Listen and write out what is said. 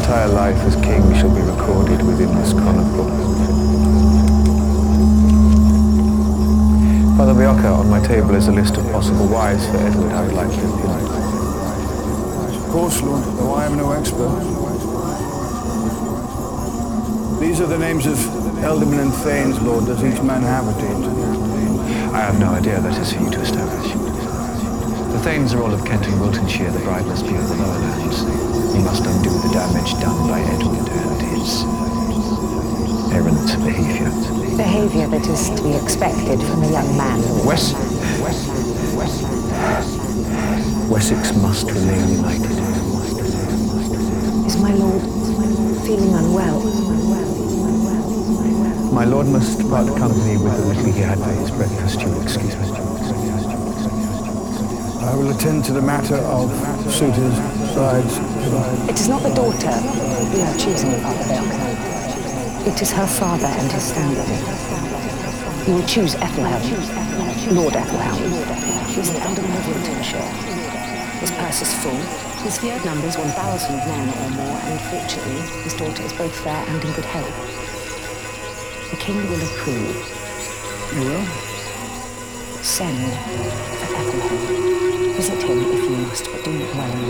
entire life as king shall be recorded within this chronicle. Father Biocca, on my table is a list of possible wives for Edward I would like to appoint. Of course, Lord, though I am no expert. These are the names of ealdormen and thanes, Lord. Does each man have a daughter? I have no idea. That is for you to establish. The Thanes are all of Kent and Wiltonshire. The bride must be of the lower lands. You must undo the damage done by Edward and his errant behaviour. Behaviour that is to be expected from a young man. Wessex must remain united. Is my lord feeling unwell? My lord must part company with the little he had for his breakfast. You will excuse me. I will attend to the matter of suitors' sides. It is not the daughter we are choosing, Father Biocca. It is her father and his standing. You will choose Ethelhelm, Lord Ethelhelm. He is an ealdorman of Wiltonshire. His purse is full. His field numbers 1,000 men or more, and fortunately, his daughter is both fair and in good health. The king will approve. You will? Send for Ethelhelm. Visit him if you must, but do not dwell in